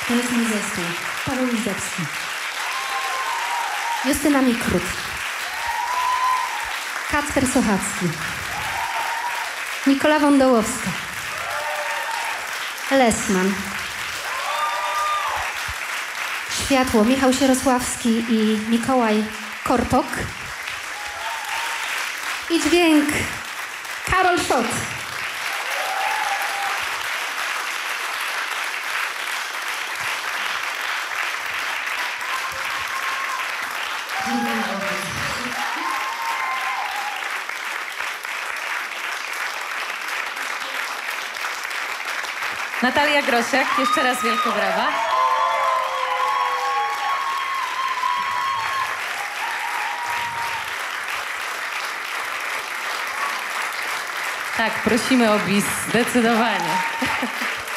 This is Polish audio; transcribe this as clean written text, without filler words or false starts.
To jest mój zespół. Paweł Lizewski. Justyna Mikrut. Kacper Sochacki. Nikola Wądołowska. Lesman. Światło Michał Sierosławski i Mikołaj Kortok. I dźwięk Karol Szot. Natalia Grosiak, jeszcze raz wielkie brawa. Tak, prosimy o bis, zdecydowanie.